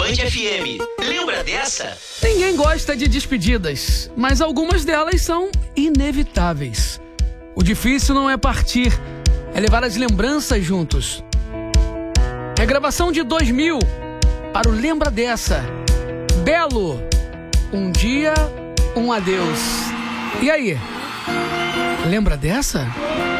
Band FM. Lembra dessa? Ninguém gosta de despedidas, mas algumas delas são inevitáveis. O difícil não é partir, é levar as lembranças juntos. Regravação de 2000 para o Lembra Dessa. Belo, um dia, um adeus. E aí, lembra dessa?